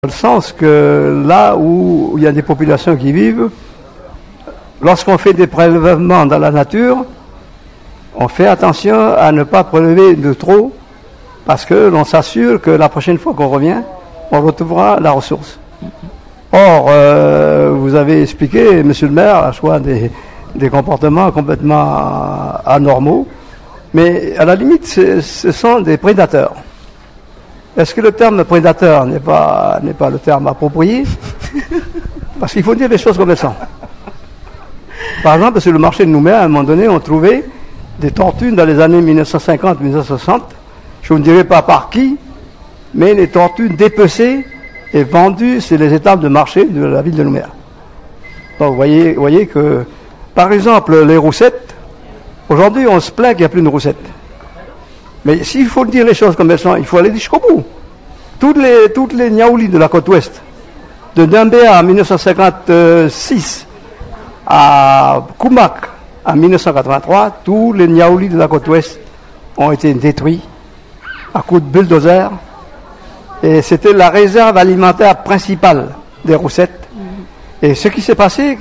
Dans le sens que là où il y a des populations qui vivent, lorsqu'on fait des prélèvements dans la nature, on fait attention à ne pas prélever de trop, parce que l'on s'assure que la prochaine fois qu'on revient, on retrouvera la ressource. Or, vous avez expliqué, monsieur le maire, à choix des comportements complètement anormaux, mais à la limite, ce sont des prédateurs. Est-ce que le terme prédateur n'est pas le terme approprié? Parce qu'il faut dire les choses comme elles sont. Par exemple, sur le marché de Nouméa, à un moment donné, on trouvait des tortues dans les années 1950-1960. Je ne vous dirai pas par qui, mais les tortues dépecées et vendues sur les étals de marché de la ville de Nouméa. Donc vous voyez que, par exemple, les roussettes, aujourd'hui on se plaint qu'il n'y a plus de roussettes. Mais s'il faut dire les choses comme elles sont, il faut aller jusqu'au bout. Toutes les niaoulis de la côte ouest, de Dembéa en 1956 à Koumak en 1983, tous les niaoulis de la côte ouest ont été détruits à coups de bulldozer. Et c'était la réserve alimentaire principale des roussettes. Et ce qui s'est passé,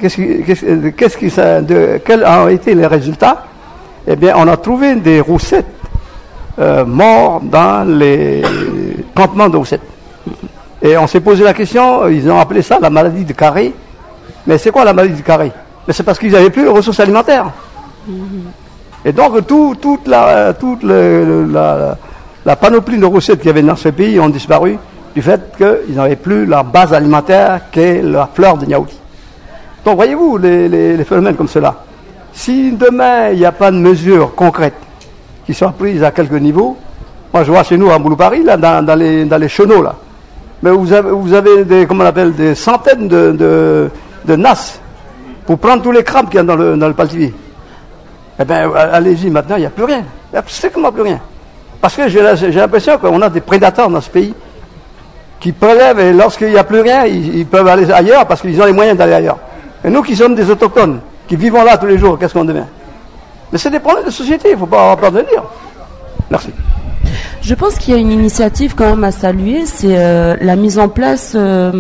quels ont été les résultats? Eh bien, on a trouvé des roussettes morts dans les campements de roussettes. Et on s'est posé la question, ils ont appelé ça la maladie de Carré. Mais c'est quoi la maladie de Carré? Mais c'est parce qu'ils n'avaient plus de ressources alimentaires. Et donc toute la panoplie de roussettes qu'il y avait dans ce pays ont disparu du fait qu'ils n'avaient plus la base alimentaire qu'est la fleur de niaouli. Donc voyez-vous les phénomènes comme cela. Si demain il n'y a pas de mesures concrètes qui sont prises à quelques niveaux, moi je vois chez nous à Mouloupari, là, dans les chenaux, là, mais vous avez des centaines de nasses pour prendre tous les crabes qu'il y a dans le paltivier. Eh bien, allez-y, maintenant, il n'y a plus rien. Il n'y a strictement plus rien. Parce que j'ai l'impression qu'on a des prédateurs dans ce pays qui prélèvent et lorsqu'il n'y a plus rien, ils peuvent aller ailleurs parce qu'ils ont les moyens d'aller ailleurs. Et nous qui sommes des autochtones, qui vivons là tous les jours, qu'est-ce qu'on devient? Mais c'est des problèmes de société, il ne faut pas avoir peur de le dire. Merci. Je pense qu'il y a une initiative quand même à saluer, c'est la mise en place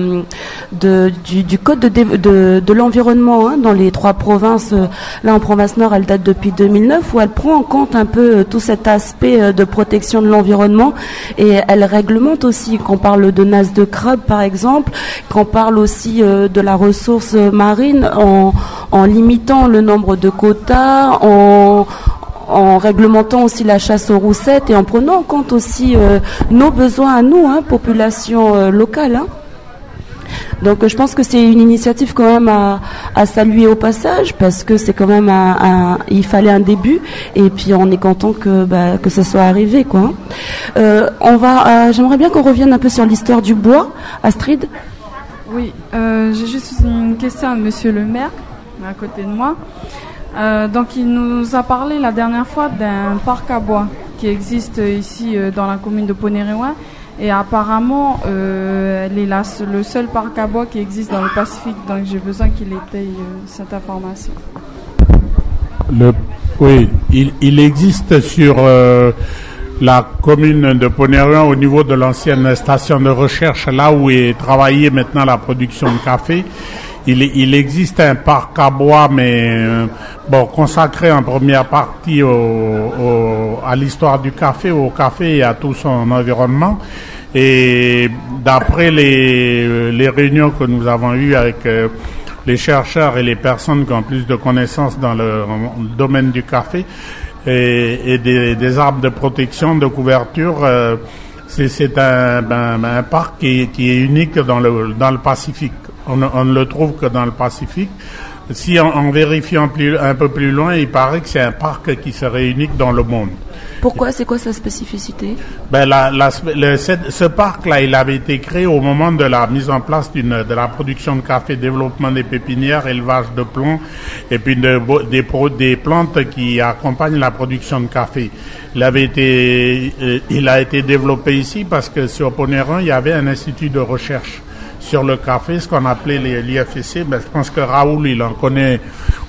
du code de l'environnement dans les 3 provinces. Là en province nord, elle date depuis 2009, où elle prend en compte un peu tout cet aspect de protection de l'environnement, et elle réglemente aussi, qu'on parle de nasses de crabe par exemple, qu'on parle aussi de la ressource marine en limitant le nombre de quotas, en réglementant aussi la chasse aux roussettes et en prenant en compte aussi nos besoins à nous, population locale. Donc je pense que c'est une initiative quand même à saluer au passage, parce que c'est quand même il fallait un début, et puis on est content que ça soit arrivé, quoi. J'aimerais bien qu'on revienne un peu sur l'histoire du bois. Astrid? Oui, j'ai juste une question à monsieur le maire, à côté de moi. Donc il nous a parlé la dernière fois d'un parc à bois qui existe ici dans la commune de Ponéréouin, et apparemment elle est le seul parc à bois qui existe dans le Pacifique, donc j'ai besoin qu'il étaye cette information. Oui, il existe sur la commune de Ponéréouin au niveau de l'ancienne station de recherche, là où est travaillée maintenant la production de café. Il existe un parc à bois, mais consacré en première partie à l'histoire du café, au café et à tout son environnement. Et d'après les réunions que nous avons eues avec les chercheurs et les personnes qui ont plus de connaissances dans le domaine du café et des arbres de protection, de couverture, c'est un parc qui est unique dans le Pacifique. On ne le trouve que dans le Pacifique. Si en vérifiant un peu plus loin, il paraît que c'est un parc qui serait unique dans le monde. Pourquoi? C'est quoi sa spécificité? Ce parc-là, il avait été créé au moment de la mise en place de la production de café, développement des pépinières, élevage de plomb, et puis des plantes qui accompagnent la production de café. Il a été développé ici parce que sur Ponéréouin, il y avait un institut de recherche sur le café, ce qu'on appelait l'IFSC. Je pense que Raoul, il en connaît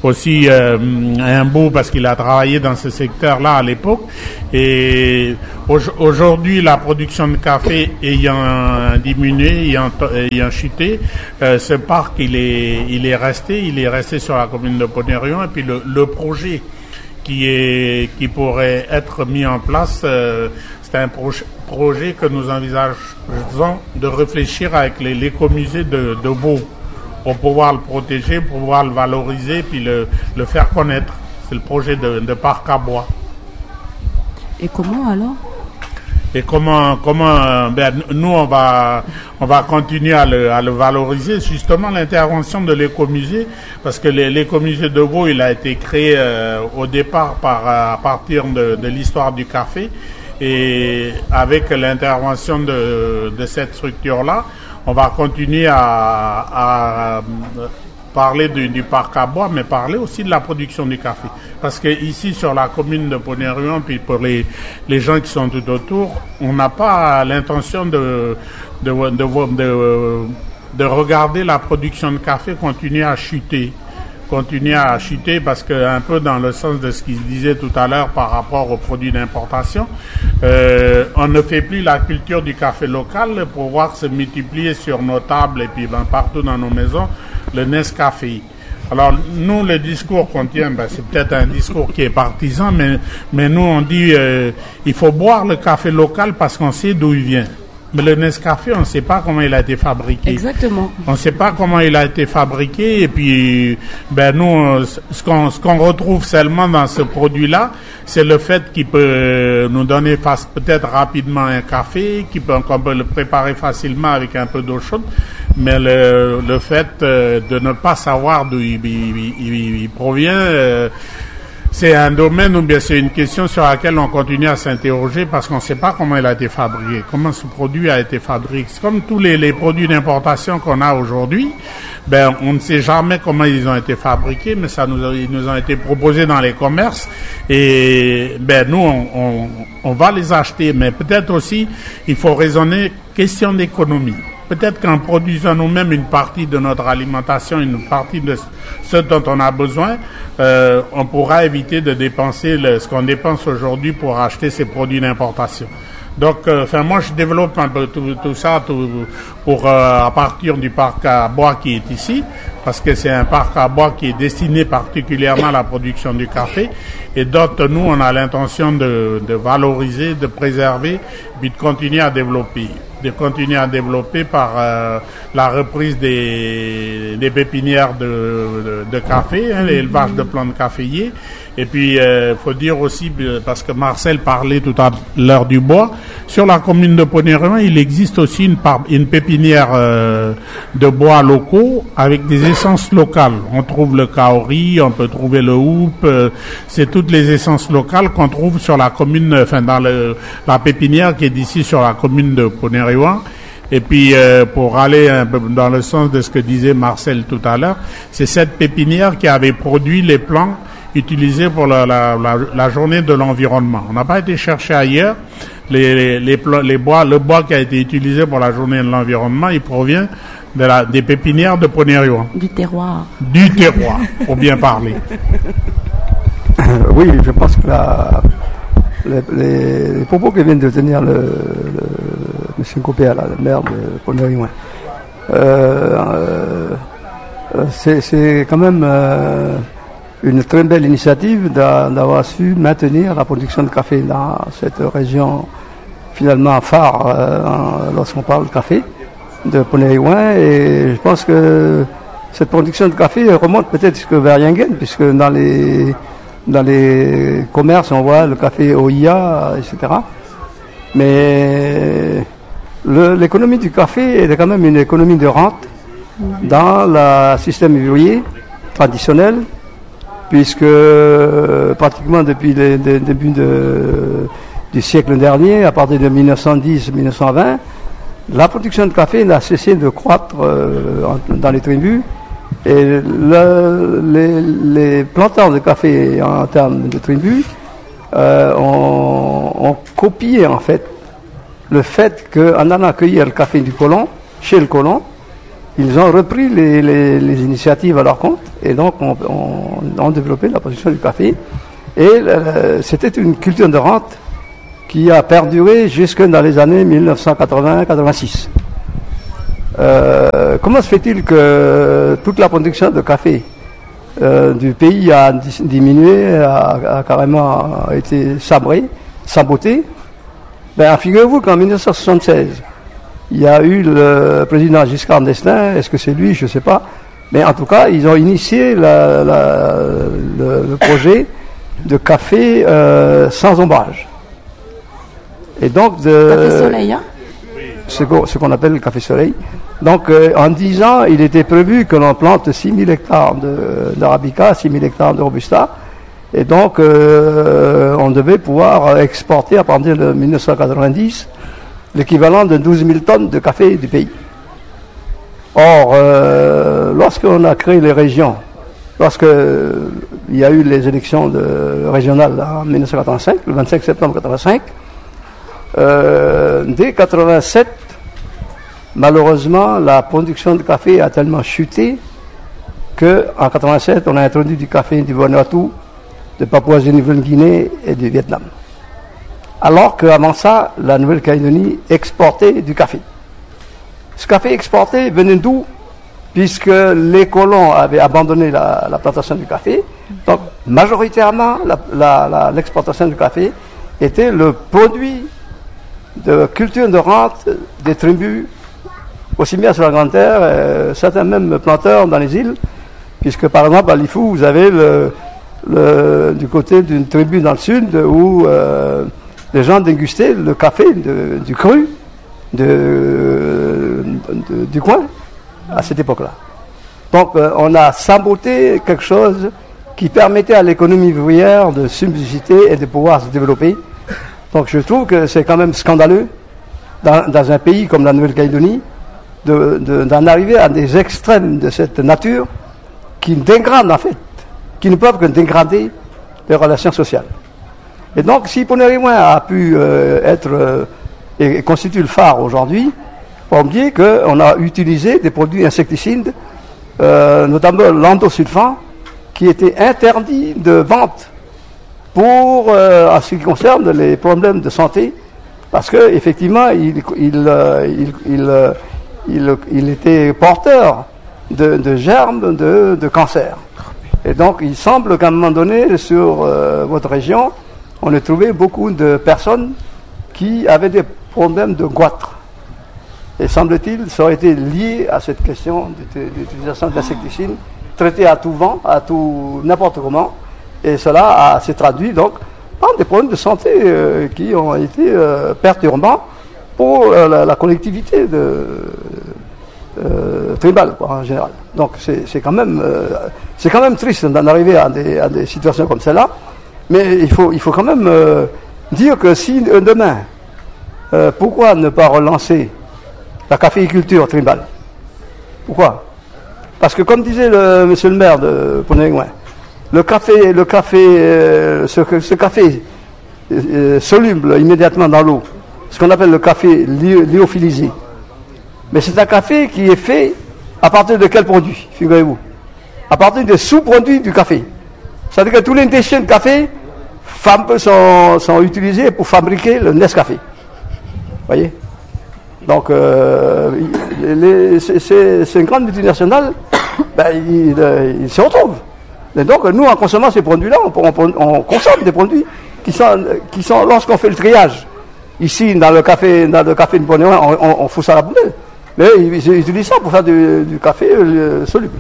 aussi un bout parce qu'il a travaillé dans ce secteur-là à l'époque. Et aujourd'hui, la production de café ayant diminué, ayant chuté, ce parc il est resté sur la commune de Pont-Airion. Et puis le projet qui pourrait être mis en place, c'est un projet que nous envisageons de réfléchir avec l'écomusée de Vaud pour pouvoir le protéger, pour pouvoir le valoriser, puis le faire connaître. C'est le projet de parc à bois. Et comment alors? Et comment nous on va continuer à le valoriser, justement l'intervention de l'écomusée, parce que l'écomusée de Vaud il a été créé au départ à partir de l'histoire du café, et avec l'intervention de cette structure-là, on va continuer à parler du parc à bois, mais parler aussi de la production du café. Parce que ici, sur la commune de Pont-Airion, puis pour les gens qui sont tout autour, on n'a pas l'intention de regarder la production de café continuer à chuter parce que un peu dans le sens de ce qu'il disait tout à l'heure par rapport aux produits d'importation, on ne fait plus la culture du café local pour voir se multiplier sur nos tables et puis partout dans nos maisons le Nescafé. Alors nous, le discours qu'on tient, c'est peut-être un discours qui est partisan, mais nous on dit il faut boire le café local parce qu'on sait d'où il vient. Mais le Nescafé, on ne sait pas comment il a été fabriqué. Exactement. On ne sait pas comment il a été fabriqué, et puis nous, ce qu'on retrouve seulement dans ce produit-là, c'est le fait qu'il peut nous donner peut-être rapidement un café, qu'on peut le préparer facilement avec un peu d'eau chaude, mais le fait de ne pas savoir d'où il provient, c'est un domaine ou bien c'est une question sur laquelle on continue à s'interroger parce qu'on ne sait pas comment il a été fabriqué, comment ce produit a été fabriqué. C'est comme tous les produits d'importation qu'on a aujourd'hui, on ne sait jamais comment ils ont été fabriqués, mais ils nous ont été proposés dans les commerces et nous on va les acheter, mais peut-être aussi il faut raisonner question d'économie. Peut-être qu'en produisant nous-mêmes une partie de notre alimentation, une partie de ce dont on a besoin, on pourra éviter de dépenser ce qu'on dépense aujourd'hui pour acheter ces produits d'importation. Donc, moi, je développe un peu tout ça à partir du parc à bois qui est ici, parce que c'est un parc à bois qui est destiné particulièrement à la production du café. Et d'autres, nous, on a l'intention de valoriser, de préserver, puis de continuer à développer. Par la reprise des pépinières de café, l'élevage de plantes caféiers. Et puis, faut dire aussi, parce que Marcel parlait tout à l'heure du bois, sur la commune de Pont-Airion, il existe aussi une pépinière de bois locaux avec des essences locales. On trouve le kaori, on peut trouver le houppe, c'est toutes les essences locales qu'on trouve sur la commune, dans la pépinière qui est d'ici sur la commune de Pont-Airion. Et puis, pour aller un peu dans le sens de ce que disait Marcel tout à l'heure, c'est cette pépinière qui avait produit les plants utilisés pour la journée de l'environnement. On n'a pas été chercher ailleurs. Le bois qui a été utilisé pour la journée de l'environnement, il provient des pépinières de Pont-Airion. Du terroir, pour bien parler. Oui, je pense que les propos que vient de tenir le M. Copéa, le maire de Pont-Airion, c'est quand même une très belle initiative d'avoir su maintenir la production de café dans cette région finalement phare lorsqu'on parle de café de Pont-Airion. Et je pense que cette production de café remonte peut-être jusque vers Yingen, puisque dans les commerces on voit le café OIA, etc. Mais l'économie du café est quand même une économie de rente dans le système ouvrier traditionnel, puisque pratiquement depuis le début du siècle dernier, à partir de 1910-1920, la production de café n'a cessé de croître dans les tribus, et les planteurs de café en termes de tribus ont copié en fait le fait qu'en allant cueillir le café du colon, chez le colon, ils ont repris les initiatives à leur compte et donc ont développé la production du café. Et c'était une culture de rente qui a perduré jusque dans les années 1980-86. Comment se fait-il que toute la production de café du pays a diminué, a carrément été sabotée? Ben, figurez-vous qu'en 1976, il y a eu le président Giscard d'Estaing, est-ce que c'est lui, je ne sais pas, mais en tout cas, ils ont initié le projet de café sans ombrage. Et donc, Café Soleil, hein? Ce qu'on appelle le café soleil. Donc, en 10 ans, il était prévu que l'on plante 6000 hectares d'Arabica, 6000 hectares de Robusta. Et donc, on devait pouvoir exporter à partir de 1990 l'équivalent de 12 000 tonnes de café du pays. Or, lorsqu'on a créé les régions, lorsque il y a eu les élections régionales en 1985, le 25 septembre 1985, dès 1987, malheureusement, la production de café a tellement chuté qu'en 1987, on a introduit du café du Vanuatu, de Papouasie-Nouvelle-Guinée et du Vietnam. Alors qu'avant ça, la Nouvelle-Calédonie exportait du café. Ce café exporté venait d'où? Puisque les colons avaient abandonné la plantation du café. Donc, majoritairement, l'exportation du café était le produit de culture de rente des tribus, aussi bien sur la Grande Terre, certains même planteurs dans les îles, puisque par exemple à Lifou, vous avez du côté d'une tribu dans le sud où les gens dégustaient le café du cru du coin à cette époque-là. Donc on a saboté quelque chose qui permettait à l'économie ouvrière de subsister et de pouvoir se développer. Donc je trouve que c'est quand même scandaleux dans un pays comme la Nouvelle-Calédonie d'en arriver à des extrêmes de cette nature qui dégradent en fait, qui ne peuvent que dégrader les relations sociales. Et donc si Poneriwen a pu être et constitue le phare aujourd'hui, il faut pas oublier qu'on a utilisé des produits insecticides, notamment l'endosulfan, qui était interdit de vente pour en ce qui concerne les problèmes de santé, parce que effectivement il était porteur de germes de cancer. Et donc il semble qu'à un moment donné sur votre région, on a trouvé beaucoup de personnes qui avaient des problèmes de goitre. Et semble-t-il, ça aurait été lié à cette question d'utilisation d'insecticides traités à tout vent, à tout n'importe comment. Et cela s'est traduit donc par des problèmes de santé qui ont été perturbants pour la collectivité tribale en général. Donc c'est quand même triste d'en arriver à des situations comme celle-là. Mais il faut quand même dire que si demain, pourquoi ne pas relancer la caféiculture tribale? Pourquoi? Parce que comme disait monsieur le maire de Poneriwen, ce café soluble immédiatement dans l'eau, ce qu'on appelle le café lyophilisé. Mais c'est un café qui est fait à partir de quel produit, figurez-vous? À partir des sous-produits du café. C'est-à-dire que tous les déchets de café sont utilisés pour fabriquer le Nescafé. Vous voyez? Donc, c'est une grande multinationale, ils se retrouvent. Et donc, nous, en consommant ces produits-là, on consomme des produits qui sont lorsqu'on fait le triage, ici, dans le café de Poneriwen, on fout ça à la poubelle. Mais ils utilisent ça pour faire du café soluble.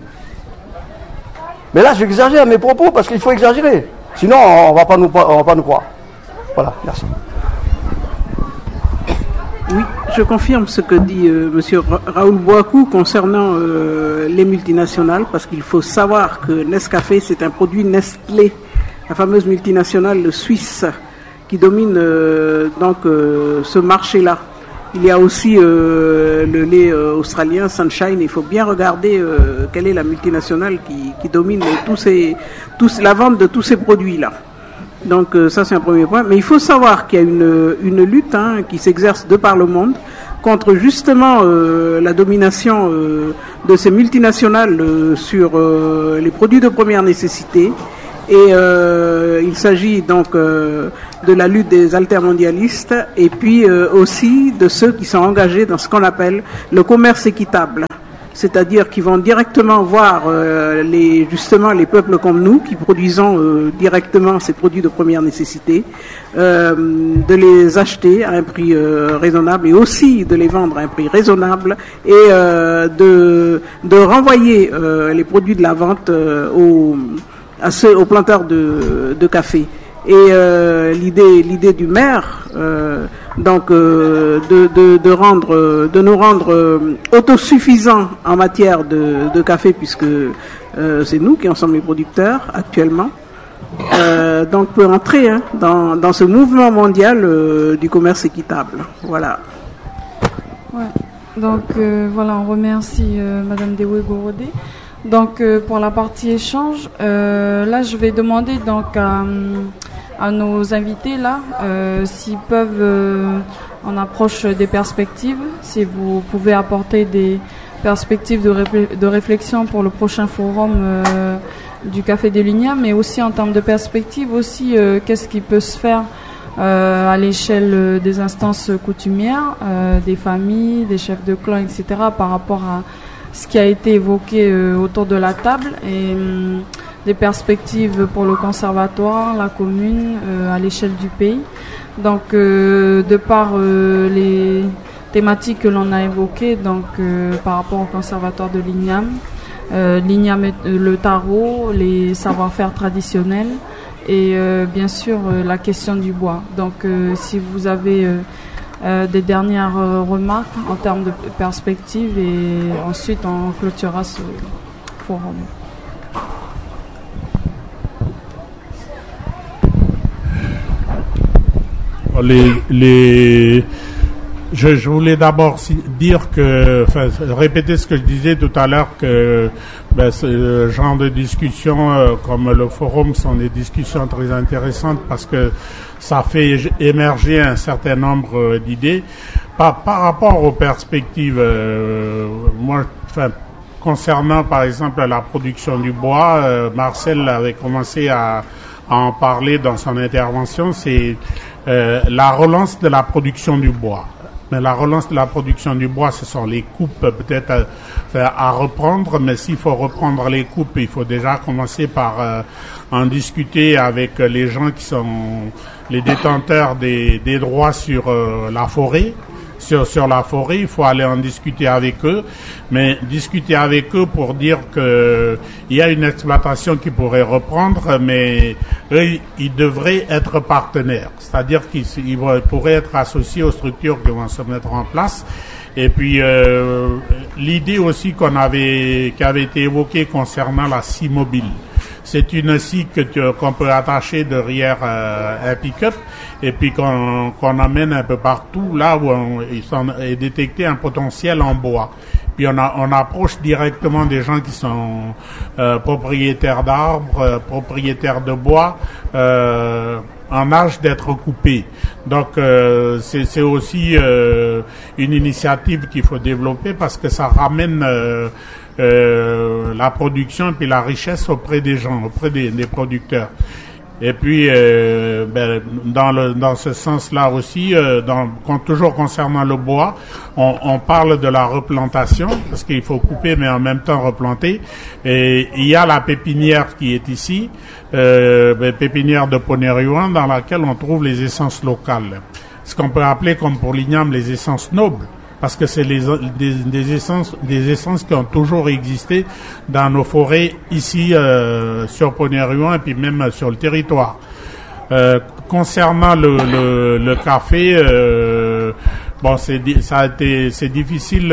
Mais là, j'exagère mes propos parce qu'il faut exagérer. Sinon, on va pas nous croire. Voilà, merci. Oui, je confirme ce que dit M. Raoul Bouakou concernant les multinationales, parce qu'il faut savoir que Nescafé, c'est un produit Nestlé, la fameuse multinationale suisse qui domine ce marché-là. Il y a aussi le lait australien Sunshine. Il faut bien regarder quelle est la multinationale qui domine la vente de tous ces produits-là. Donc ça c'est un premier point. Mais il faut savoir qu'il y a une lutte qui s'exerce de par le monde contre justement la domination de ces multinationales sur les produits de première nécessité. Et il s'agit donc de la lutte des altermondialistes et puis aussi de ceux qui sont engagés dans ce qu'on appelle le commerce équitable. C'est-à-dire qu'ils vont directement voir justement les peuples comme nous qui produisons directement ces produits de première nécessité, de les acheter à un prix raisonnable et aussi de les vendre à un prix raisonnable et de renvoyer les produits de la vente aux planteurs de café. Et l'idée du maire, donc de nous rendre autosuffisants en matière de café, puisque c'est nous qui en sommes les producteurs actuellement. Donc peut entrer dans ce mouvement mondial du commerce équitable. Voilà. Ouais. Donc voilà, on remercie Madame Dewe-Gorodé. Donc pour la partie échange, là je vais demander donc à nos invités là s'ils peuvent en approche des perspectives, si vous pouvez apporter des perspectives de réflexion pour le prochain forum du Café des Lignames, mais aussi en termes de perspectives aussi qu'est-ce qui peut se faire à l'échelle des instances coutumières, des familles, des chefs de clan, etc. par rapport à ce qui a été évoqué autour de la table et des perspectives pour le conservatoire, la commune, à l'échelle du pays. Donc, de par les thématiques que l'on a évoquées, donc par rapport au conservatoire de Lignam, le tarot, les savoir-faire traditionnels et bien sûr la question du bois. Donc, si vous avez des dernières remarques en termes de perspective et ensuite on clôturera ce forum. Je voulais d'abord dire que, répéter ce que je disais tout à l'heure, que ce genre de discussions comme le forum sont des discussions très intéressantes parce que ça fait émerger un certain nombre d'idées. Par rapport aux perspectives, concernant par exemple la production du bois, Marcel avait commencé à en parler dans son intervention, c'est la relance de la production du bois. Mais la relance de la production du bois, ce sont les coupes peut-être à reprendre, mais s'il faut reprendre les coupes, il faut déjà commencer par en discuter avec les gens qui sont les détenteurs des droits sur la forêt. Sur la forêt, il faut aller en discuter avec eux, mais discuter avec eux pour dire que il y a une exploitation qui pourrait reprendre, mais eux, ils devraient être partenaires, c'est-à-dire qu'ils pourraient être associés aux structures qui vont se mettre en place. Et puis l'idée aussi qui avait été évoquée concernant la scie mobile. C'est une scie qu'on peut attacher derrière un pick-up et puis qu'on amène un peu partout là où est détecté un potentiel en bois. Puis on approche directement des gens qui sont propriétaires d'arbres, propriétaires de bois, en âge d'être coupés. Donc c'est aussi une initiative qu'il faut développer parce que ça ramène la production et puis la richesse auprès des gens, auprès des producteurs. Et puis dans ce sens-là aussi, toujours concernant le bois, on parle de la replantation parce qu'il faut couper mais en même temps replanter. Et il y a la pépinière qui est ici, pépinière de Poneriouan, dans laquelle on trouve les essences locales, ce qu'on peut appeler comme pour l'igname les essences nobles. Parce que c'est des essences qui ont toujours existé dans nos forêts ici sur Poneriouan et puis même sur le territoire. Concernant le café, c'est difficile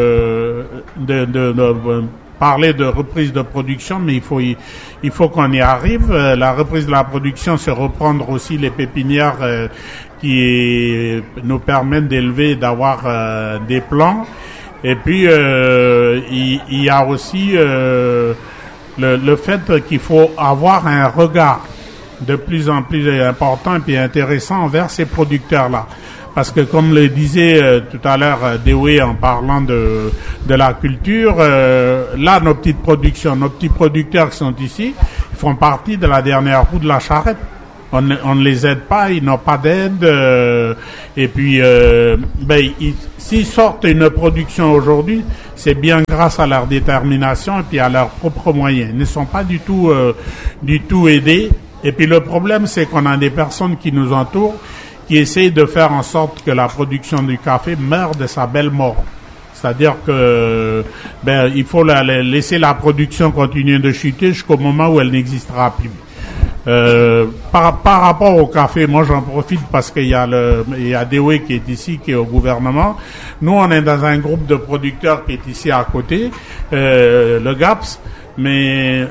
de parler de reprise de production, mais il faut qu'on y arrive. La reprise de la production, c'est reprendre aussi les pépinières qui nous permettent d'élever, d'avoir des plants. Et puis il y a aussi le fait qu'il faut avoir un regard de plus en plus important et puis intéressant envers ces producteurs-là. Parce que comme le disait tout à l'heure Dewey en parlant de la culture, là nos petites producteurs qui sont ici, ils font partie de la dernière roue de la charrette. On ne les aide pas, ils n'ont pas d'aide. Et puis, s'ils sortent une production aujourd'hui, c'est bien grâce à leur détermination et puis à leurs propres moyens. Ils ne sont pas du tout aidés. Et puis le problème, c'est qu'on a des personnes qui nous entourent qui essayent de faire en sorte que la production du café meure de sa belle mort. C'est-à-dire que il faut laisser la production continuer de chuter jusqu'au moment où elle n'existera plus. Par rapport au café, moi j'en profite parce qu'il y a Dewey qui est ici, qui est au gouvernement. Nous on est dans un groupe de producteurs qui est ici à côté, le GAPS, mais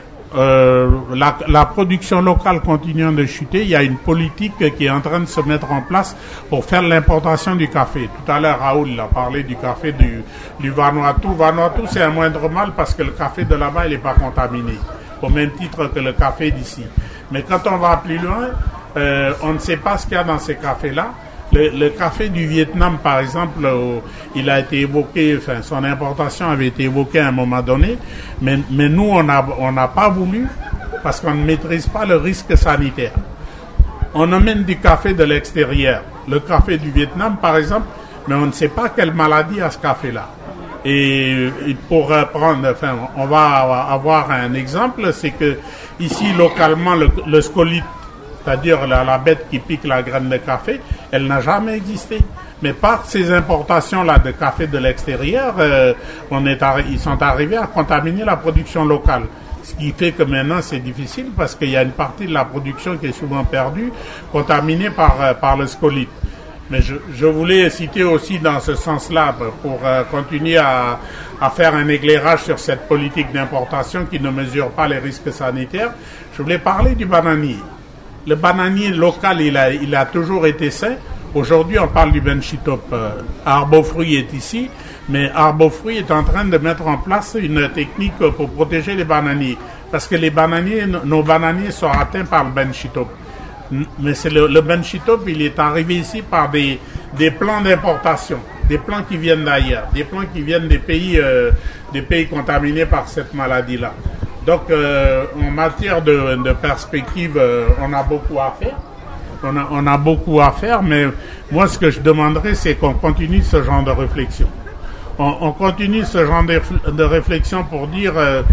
la production locale continuant de chuter, il y a une politique qui est en train de se mettre en place pour faire l'importation du café. Tout à l'heure, Raoul a parlé du café du Vanuatu. Vanuatu, c'est un moindre mal parce que le café de là-bas, il n'est pas contaminé, au même titre que le café d'ici. Mais quand on va plus loin, on ne sait pas ce qu'il y a dans ces cafés-là. Le café du Vietnam, par exemple, il a été évoqué, enfin, son importation avait été évoquée à un moment donné, mais nous, on n'a pas voulu, parce qu'on ne maîtrise pas le risque sanitaire. On amène du café de l'extérieur, le café du Vietnam, par exemple, mais on ne sait pas quelle maladie a ce café-là. Et pour prendre, enfin, on va avoir un exemple, c'est que ici, localement, le scolite, c'est-à-dire la bête qui pique la graine de café, elle n'a jamais existé. Mais par ces importations-là de café de l'extérieur, ils sont arrivés à contaminer la production locale. Ce qui fait que maintenant c'est difficile parce qu'il y a une partie de la production qui est souvent perdue, contaminée par le scolite. Mais je voulais citer aussi dans ce sens-là, pour continuer à faire un éclairage sur cette politique d'importation qui ne mesure pas les risques sanitaires, je voulais parler du bananier. Le bananier local, il a toujours été sain. Aujourd'hui, on parle du benchitop. Arbofruit est ici, mais Arbofruit est en train de mettre en place une technique pour protéger les bananiers. Parce que nos bananiers sont atteints par le benchitop. Mais c'est le benchitop, il est arrivé ici par des plants d'importation, des plants qui viennent d'ailleurs, des plants qui viennent des pays contaminés par cette maladie-là. Donc, en matière de perspective, on a beaucoup à faire. On a beaucoup à faire, mais moi, ce que je demanderais, c'est qu'on continue ce genre de réflexion. On continue ce genre de réflexion pour dire,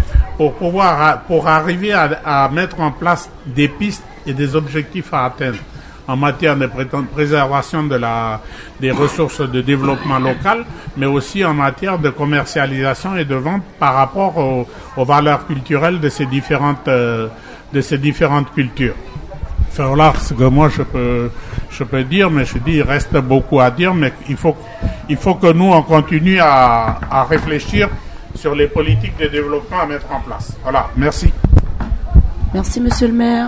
pour arriver à mettre en place des pistes et des objectifs à atteindre en matière de préservation des ressources de développement local, mais aussi en matière de commercialisation et de vente par rapport aux valeurs culturelles de ces différentes cultures. Enfin, voilà ce que moi je peux dire, mais je dis il reste beaucoup à dire, mais il faut que nous on continue à réfléchir sur les politiques de développement à mettre en place. Voilà, merci. Merci Monsieur le maire.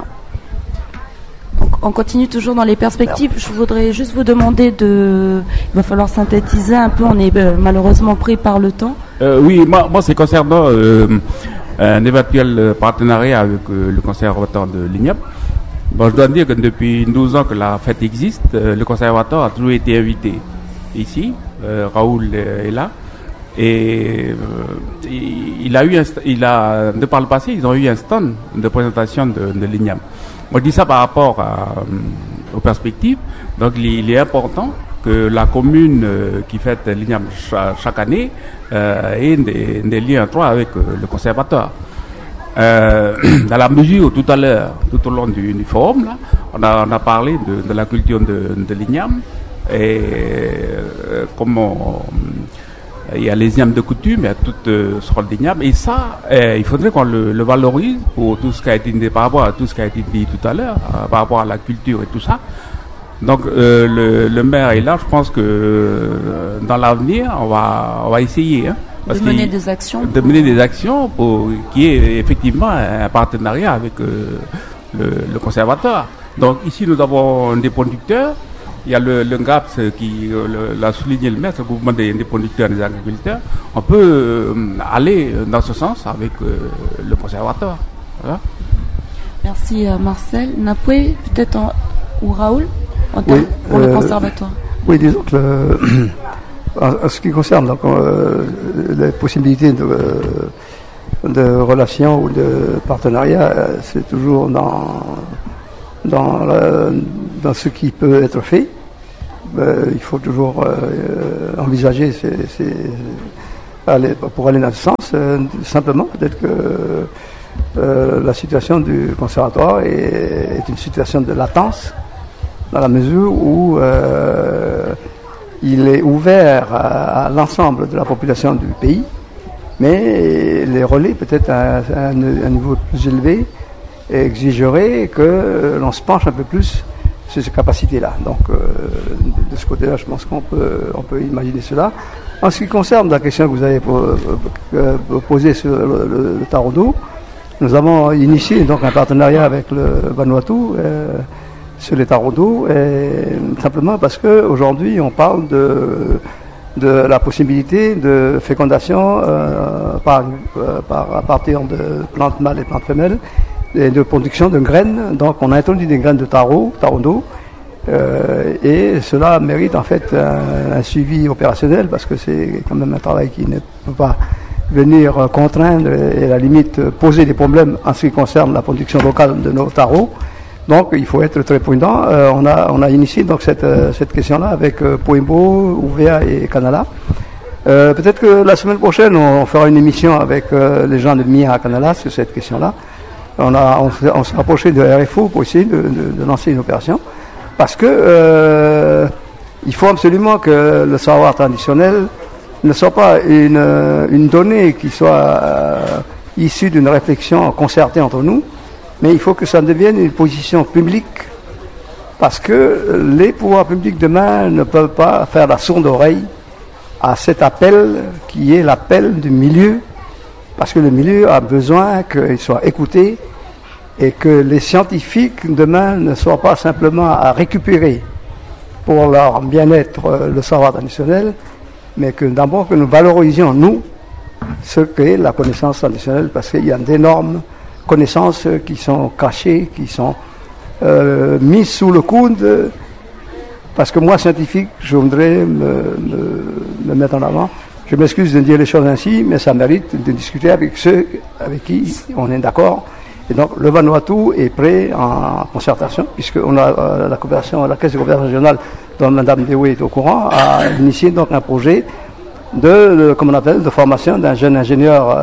On continue toujours dans les perspectives. Je voudrais juste vous demander il va falloir synthétiser un peu, on est malheureusement pris par le temps. Oui, moi c'est concernant un éventuel partenariat avec le conservatoire de l'INIAP. Bon, je dois dire que depuis 12 ans que la fête existe, le conservatoire a toujours été invité ici. Raoul est là. Et de par le passé, ils ont eu un stand de présentation de l'INIAP. Moi, je dis ça par rapport aux perspectives. Donc, il est important que la commune qui fête l'INIAP chaque année ait des liens étroits avec le conservatoire. Dans la mesure où tout à l'heure, tout au long du forum, là, on a parlé de la culture de l'INIAP et comment il y a les ignames de coutume, il y a toutes sortes d'ignames, et ça, il faudrait qu'on le valorise pour tout ce qui a été dit par rapport à tout ce qui a été dit tout à l'heure, par rapport à la culture et tout ça. Donc le maire est là, je pense que dans l'avenir, on va essayer de mener des actions. De mener des actions pour qu'il y ait effectivement un partenariat avec le conservatoire. Donc ici, nous avons des producteurs. Il y a le GAPS qui l'a souligné le maire, c'est le mouvement des producteurs et des agriculteurs. On peut aller dans ce sens avec le conservatoire. Voilà. Merci Marcel. Napoué, peut-être ou Raoul pour le conservatoire. Oui, disons que en ce qui concerne donc, les possibilités de relations ou de partenariat, c'est toujours dans ce qui peut être fait. Il faut toujours envisager pour aller dans ce sens. Simplement, peut-être que la situation du conservatoire est une situation de latence, dans la mesure où il est ouvert à l'ensemble de la population du pays, mais les relais, peut-être à un niveau plus élevé, exigeraient que l'on se penche un peu plus sur ces capacités-là. Donc, de ce côté-là, je pense qu'on peut imaginer cela. En ce qui concerne la question que vous avez posée sur le Tarondo, nous avons initié donc un partenariat avec le Vanuatu sur les tarondo, simplement parce qu'aujourd'hui on parle de la possibilité de fécondation à partir de plantes mâles et plantes femelles et de production de graines. Donc on a introduit des graines de tarondo, et cela mérite en fait un suivi opérationnel, parce que c'est quand même un travail qui ne peut pas venir contraindre et à la limite poser des problèmes en ce qui concerne la production locale de nos tarots. Donc il faut être très prudent. On a initié donc cette question-là avec Poimbo, UVA et Canala. Peut-être que la semaine prochaine on fera une émission avec les gens de MIA à Canala sur cette question-là. On s'est rapproché de RFO pour essayer de lancer une opération, parce que il faut absolument que le savoir traditionnel ne soit pas une donnée qui soit issue d'une réflexion concertée entre nous, mais il faut que ça devienne une position publique, parce que les pouvoirs publics demain ne peuvent pas faire la sourde oreille à cet appel qui est l'appel du milieu, parce que le milieu a besoin qu'il soit écouté et que les scientifiques demain ne soient pas simplement à récupérer pour leur bien-être le savoir traditionnel, mais que d'abord que nous valorisions, nous, ce qu'est la connaissance traditionnelle, parce qu'il y a d'énormes connaissances qui sont cachées, qui sont mises sous le coude, parce que moi, scientifique, je voudrais me mettre en avant. Je m'excuse de dire les choses ainsi, mais ça mérite de discuter avec ceux avec qui on est d'accord. Et donc, le Vanuatu est prêt en concertation, puisqu'on a la Caisse de coopération régionale, dont Mme Dewey est au courant, a initié donc un projet de formation d'un jeune ingénieur,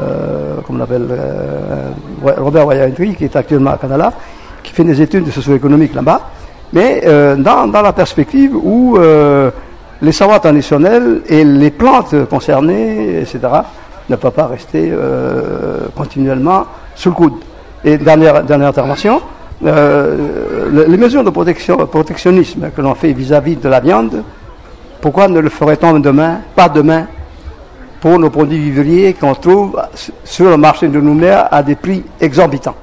Robert Wayantri, qui est actuellement à Canada, qui fait des études de socio-économique là-bas, mais dans la perspective où les savoirs traditionnels et les plantes concernées, etc., ne peuvent pas rester continuellement sous le coude. Et dernière intervention, les mesures de protectionnisme que l'on fait vis-à-vis de la viande, pourquoi ne le ferait-on pas demain, pour nos produits vivriers qu'on trouve sur le marché de Nouméa à des prix exorbitants?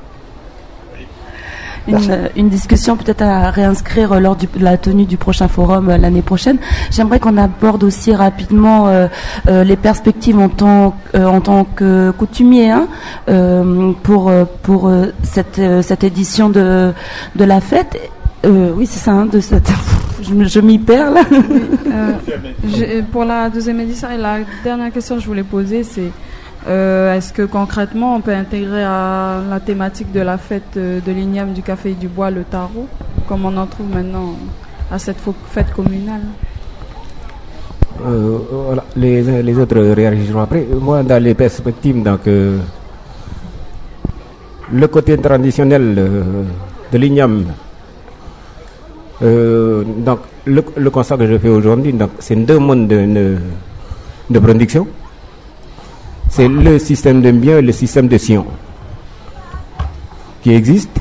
Une discussion peut-être à réinscrire lors de la tenue du prochain forum l'année prochaine. J'aimerais qu'on aborde aussi rapidement les perspectives en tant que coutumier pour cette édition de la fête. Oui, c'est ça, de cette... je m'y perds là. Pour la deuxième édition, et la dernière question que je voulais poser, c'est est-ce que concrètement on peut intégrer à la thématique de la fête de l'igname, du café et du bois le taro, comme on en trouve maintenant à cette fête communale? Voilà, les autres réagiront après. Moi, dans les perspectives, donc le côté traditionnel de l'igname, donc le constat que je fais aujourd'hui, donc c'est deux modes de production. C'est le système de Mbien et le système de Sion qui existent.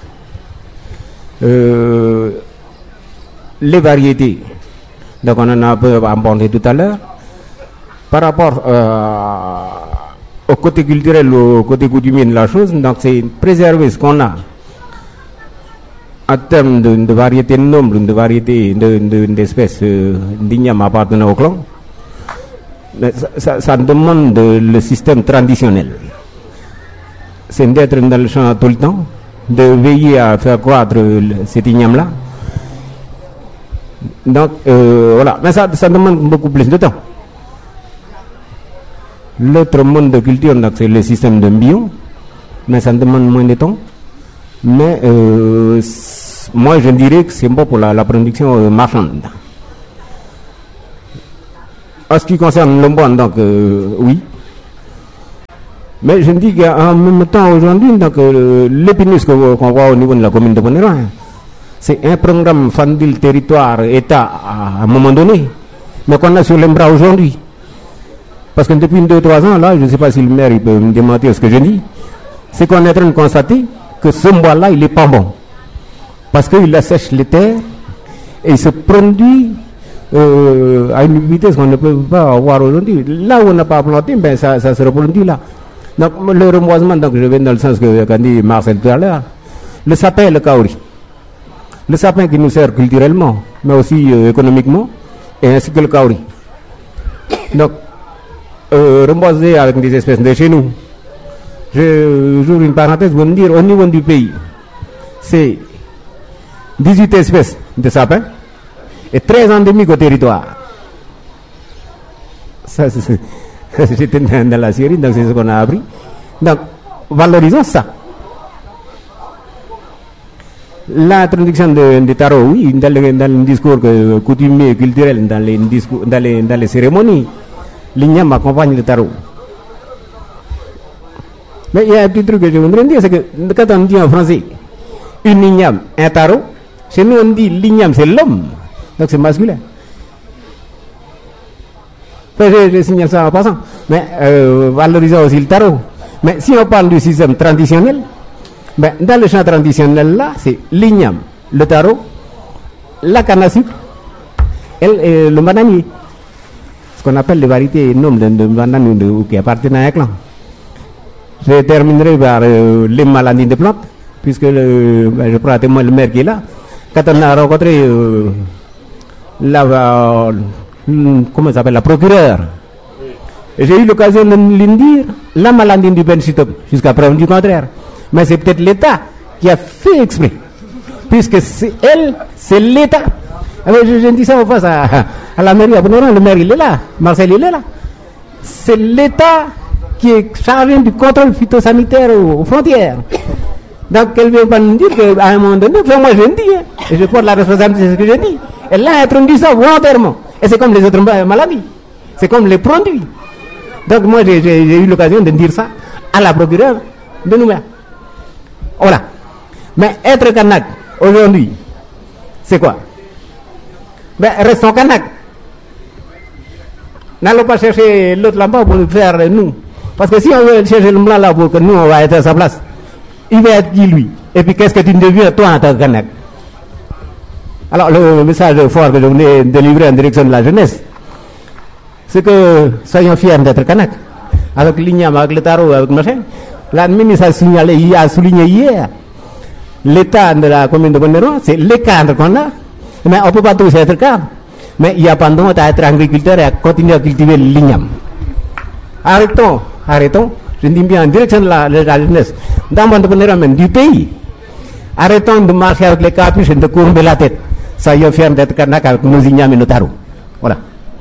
Les variétés, donc on en a un peu abordé tout à l'heure. Par rapport au côté culturel, au côté coutumier de la chose, donc c'est préserver ce qu'on a en termes de variétés de nombre, de variétés d'espèces d'igname appartenant au clan. Mais ça demande le système traditionnel. C'est d'être dans le champ tout le temps, de veiller à faire croître cet igname-là, Donc, voilà. Mais ça demande beaucoup plus de temps. L'autre mode de culture, c'est le système de bio, mais ça demande moins de temps. Mais moi, je dirais que c'est bon pour la production marchande. En ce qui concerne le bois, donc, oui. Mais je me dis qu'en même temps, aujourd'hui, donc, l'épinus qu'on voit au niveau de la commune de Bonéran, c'est un programme Fandil territoire État à un moment donné, mais qu'on a sur les bras aujourd'hui. Parce que depuis 2-3 ans, là, je ne sais pas si le maire il peut me démentir ce que je dis, c'est qu'on est en train de constater que ce bois-là, il n'est pas bon. Parce qu'il assèche les terres et il se produit à une vitesse qu'on ne peut pas avoir aujourd'hui. Là où on n'a pas planté, ben ça se reproduit là. Donc le reboisement, donc je vais dans le sens qu'a dit Marcel tout à l'heure, le sapin et le kauri. Le sapin qui nous sert culturellement, mais aussi économiquement, et ainsi que le kauri. Donc, reboiser avec des espèces de chez nous. J'ouvre une parenthèse pour me dire, au niveau du pays, c'est 18 espèces de sapins et 13 endémiques au territoire. Ça, j'étais dans la Syrie, donc c'est ce qu'on a appris. Donc, valorisons ça. L'introduction de tarot, oui, dans le discours coutumier et culturel, dans les cérémonies, l'igname accompagne le tarot. Mais il y a un petit truc que je voudrais dire, c'est que quand on dit en français une igname, un tarot, chez nous on dit l'igname c'est l'homme, donc c'est masculin. Je signale ça en passant. Mais valorisons aussi le tarot. Mais si on parle du système traditionnel, ben, dans le champ traditionnel là, c'est l'igname, le tarot, la canne à sucre et le bananier. Ce qu'on appelle les variétés nobles de banane qui appartiennent à un clan. Je terminerai par les maladies des plantes, puisque je prends à témoin le maire qui est là. Quand on a rencontré comment ça s'appelle, la procureure, j'ai eu l'occasion de lui dire la maladie du benchitop, jusqu'à preuve du contraire. Mais c'est peut-être l'État qui a fait exprès, puisque c'est elle, c'est l'État. Alors je dis ça en face à la mairie à Bonéran, le maire il est là, Marcel il est là. C'est l'État qui est chargé du contrôle phytosanitaire aux frontières. Donc elle ne vient pas nous dire qu'à un moment donné, enfin, moi je le dis, et je porte la responsabilité de ce que je dis. Elle a introduit ça volontairement. Et c'est comme les autres maladies, c'est comme les produits. Donc moi j'ai eu l'occasion de dire ça à la procureure de Nouméa. Voilà. Mais être kanak aujourd'hui, c'est quoi? Ben restons kanak. N'allons pas chercher l'autre là-bas pour le faire nous. Parce que si on veut chercher le blanc là pour que nous on va être à sa place, il va être qui lui? Et puis qu'est-ce que tu deviens toi en tant que kanak? Alors le message fort que je venais délivrer en direction de la jeunesse, c'est que soyons fiers d'être kanak. Avec l'igname, avec le tarot, avec machin. L'administration a souligné hier, l'état de la commune de Bonéran, c'est les cadres qu'on a. Mais on ne peut pas tous être cadres. Mais il y a pas de honte à être agriculteur et à continuer à cultiver l'igname. Arrêtons. Je dis bien en direction de la jeunesse. Dans le monde de Bonéran, même du pays. Arrêtons de marcher avec les capuches et de courber la tête. Soyons fiers d'être kanak avec nos ignames et nos tarots. Voilà.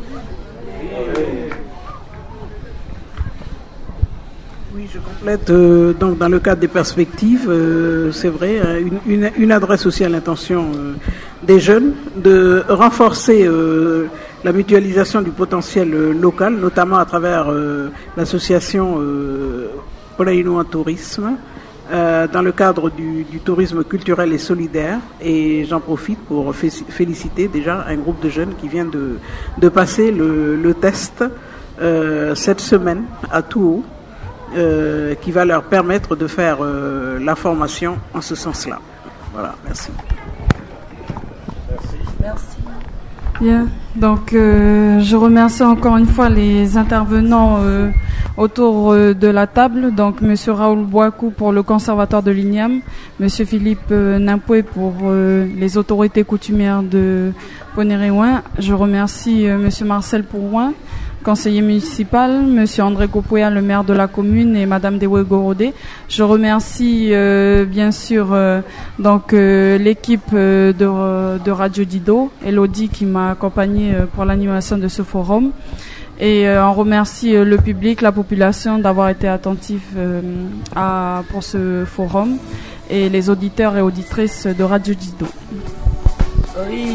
Donc dans le cadre des perspectives, c'est vrai, une adresse aussi à l'intention des jeunes de renforcer la mutualisation du potentiel local, notamment à travers l'association Polaino en tourisme, dans le cadre du tourisme culturel et solidaire. Et j'en profite pour féliciter déjà un groupe de jeunes qui vient de passer le test cette semaine à Touhou. Qui va leur permettre de faire la formation en ce sens-là. Voilà, merci. Merci. Bien. Donc, je remercie encore une fois les intervenants autour de la table. Donc, Monsieur Raoul Bouakou pour le Conservatoire de l'Igname, Monsieur Philippe Nampoué pour les autorités coutumières de Bonéréouin. Je remercie Monsieur Marcel Pourouin, conseiller municipal, Monsieur André Kopoya, le maire de la commune, et Madame Dewe Gorodé. Je remercie bien sûr l'équipe de Radio Dido, Elodie qui m'a accompagnée pour l'animation de ce forum. Et on remercie le public, la population d'avoir été attentif pour ce forum, et les auditeurs et auditrices de Radio Dido.